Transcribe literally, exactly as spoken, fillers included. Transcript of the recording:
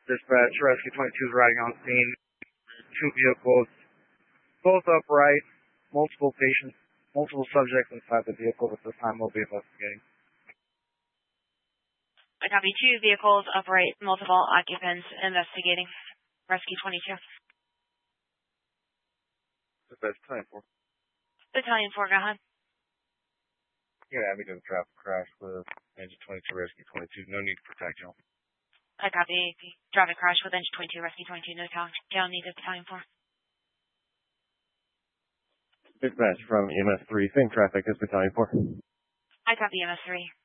Dispatch, Rescue twenty-two is riding on scene. Two vehicles, both upright, multiple patients, multiple subjects inside the vehicle. At this time, we'll be investigating. I copy. Two vehicles upright, multiple occupants investigating. Rescue twenty-two. Dispatch, Battalion four. Battalion four, go ahead. Yeah, we did a traffic crash with Engine twenty-two, Rescue twenty-two. No need to protect you. I copy. Traffic crash with Engine twenty-two, Rescue twenty-two. No tail needed. Battalion four. Dispatch from E M S three. Same traffic as Battalion four. I copy E M S three.